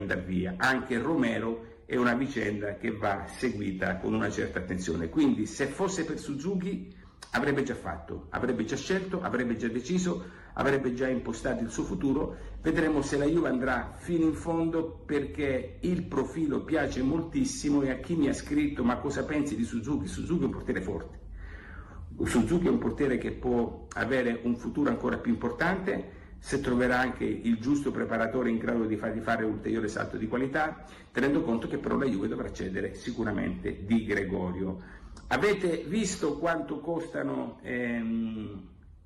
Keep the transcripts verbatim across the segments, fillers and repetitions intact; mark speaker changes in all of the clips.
Speaker 1: andare via. Anche Romero è una vicenda che va seguita con una certa attenzione. Quindi se fosse per Suzuki avrebbe già fatto, avrebbe già scelto, avrebbe già deciso, avrebbe già impostato il suo futuro. Vedremo se la Juve andrà fino in fondo, perché il profilo piace moltissimo. E a chi mi ha scritto ma cosa pensi di Suzuki? Suzuki è un portiere forte, Suzuki è un portiere che può avere un futuro ancora più importante se troverà anche il giusto preparatore in grado di fargli fare un ulteriore salto di qualità, tenendo conto che però la Juve dovrà cedere sicuramente Di Gregorio. Avete visto quanto costano ehm,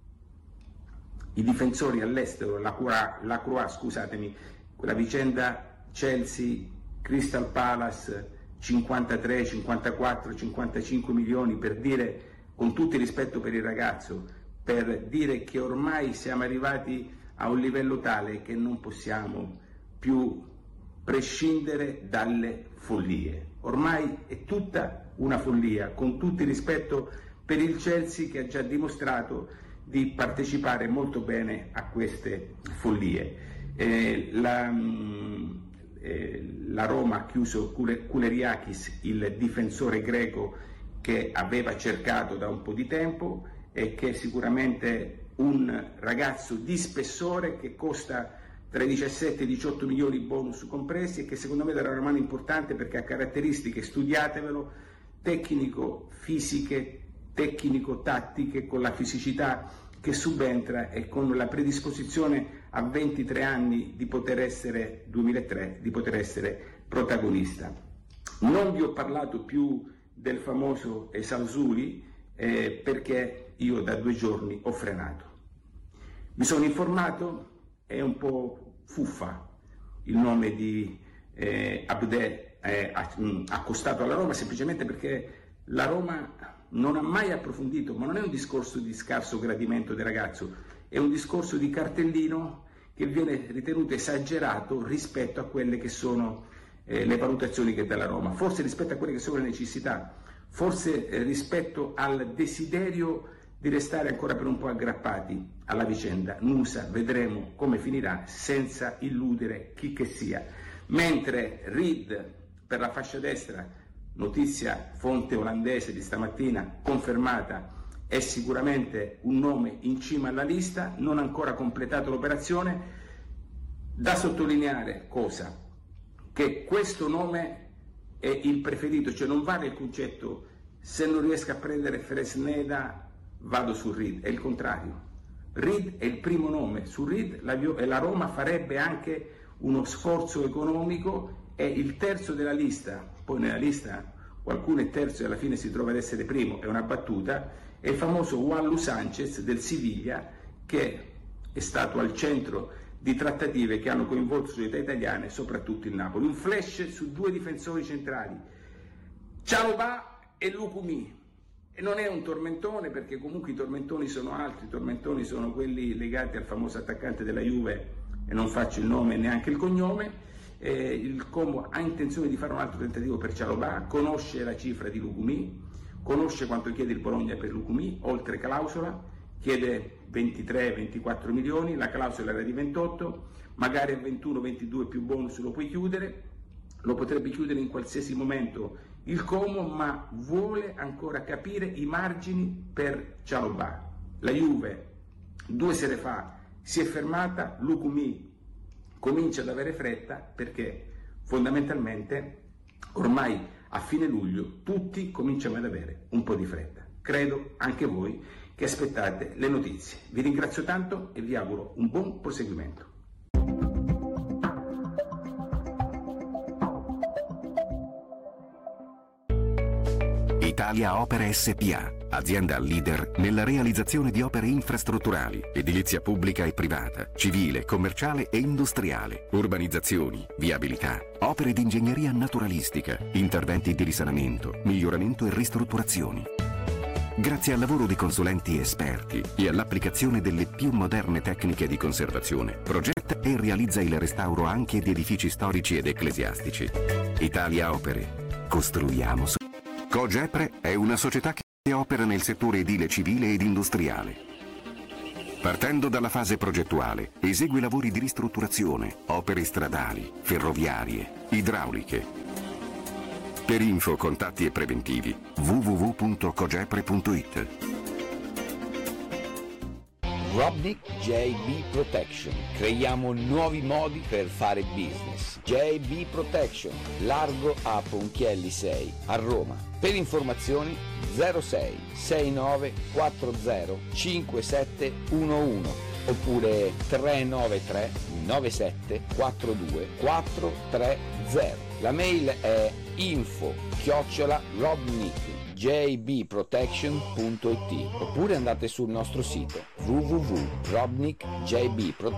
Speaker 1: i difensori all'estero, la Croix, la Croix, scusatemi, quella vicenda Chelsea, Crystal Palace, cinquantatré, cinquantaquattro, cinquantacinque milioni, per dire, con tutto il rispetto per il ragazzo, per dire che ormai siamo arrivati a un livello tale che non possiamo più prescindere dalle follie. Ormai è tutta una follia, con tutto il rispetto per il Chelsea, che ha già dimostrato di partecipare molto bene a queste follie. Eh, la, eh, la Roma ha chiuso Kouleriakis, il difensore greco che aveva cercato da un po' di tempo e che è sicuramente un ragazzo di spessore, che costa tra i diciassette e i diciotto milioni bonus compresi, e che secondo me darà una mano importante perché ha caratteristiche, studiatevelo, tecnico-fisiche, tecnico-tattiche, con la fisicità che subentra e con la predisposizione a ventitré anni di poter essere, duemilatré, di poter essere protagonista. Non vi ho parlato più del famoso Esalzuli eh, perché io da due giorni ho frenato. Mi sono informato, è un po' fuffa il nome di eh, Abdè eh, accostato alla Roma, semplicemente perché la Roma non ha mai approfondito, ma non è un discorso di scarso gradimento del ragazzo, è un discorso di cartellino che viene ritenuto esagerato rispetto a quelle che sono eh, le valutazioni che dà la Roma, forse rispetto a quelle che sono le necessità, forse eh, rispetto al desiderio di restare ancora per un po' aggrappati alla vicenda. Nusa, vedremo come finirà, senza illudere chi che sia. Mentre Reed per la fascia destra, notizia fonte olandese di stamattina confermata, è sicuramente un nome in cima alla lista, non ha ancora completato l'operazione. Da sottolineare cosa? Che questo nome è il preferito, cioè non vale il concetto se non riesco a prendere Fresneda vado su Reed, è il contrario. Reed è il primo nome, su Reed la, la Roma farebbe anche uno sforzo economico, è il terzo della lista, poi nella lista qualcuno è terzo e alla fine si trova ad essere primo, è una battuta, è il famoso Juanlu Sanchez del Siviglia, che è stato al centro di trattative che hanno coinvolto società italiane, soprattutto il Napoli. Un flash su due difensori centrali, Chalobah e Lukumi. E non è un tormentone, perché comunque i tormentoni sono altri, i tormentoni sono quelli legati al famoso attaccante della Juve, e non faccio il nome e neanche il cognome. Eh, il Como ha intenzione di fare un altro tentativo per Chalobah, conosce la cifra di Lukumi, conosce quanto chiede il Bologna per Lukumi, oltre clausola, chiede ventitré ventiquattro milioni, la clausola era di ventotto, magari a ventuno ventidue più bonus lo puoi chiudere, lo potrebbe chiudere in qualsiasi momento il Como, ma vuole ancora capire i margini per Chalobah. La Juve due sere fa si è fermata, Lukumi comincia ad avere fretta, perché fondamentalmente ormai a fine luglio tutti cominciano ad avere un po' di fretta. Credo anche voi che aspettate le notizie. Vi ringrazio tanto e vi auguro un buon proseguimento.
Speaker 2: Italia Opere S P A, azienda leader nella realizzazione di opere infrastrutturali, edilizia pubblica e privata, civile, commerciale e industriale, urbanizzazioni, viabilità, opere di ingegneria naturalistica, interventi di risanamento, miglioramento e ristrutturazioni. Grazie al lavoro di consulenti esperti e all'applicazione delle più moderne tecniche di conservazione, progetta e realizza il restauro anche di edifici storici ed ecclesiastici. Italia Opere. Costruiamo su. Cogepre è una società che opera nel settore edile civile ed industriale. Partendo dalla fase progettuale, esegue lavori di ristrutturazione, opere stradali, ferroviarie, idrauliche. Per info, contatti e preventivi w w w punto cogepre punto it.
Speaker 3: Robnik J B Protection. Creiamo nuovi modi per fare business. J B Protection, largo a Ponchielli sei, a Roma. Per informazioni zero sei sei nove quattro zero cinque sette uno uno oppure tre nove tre nove sette quattro due quattro tre zero. La mail è info chiocciola robnik j b protection punto it oppure andate sul nostro sito w w w punto robnik j b protection punto it.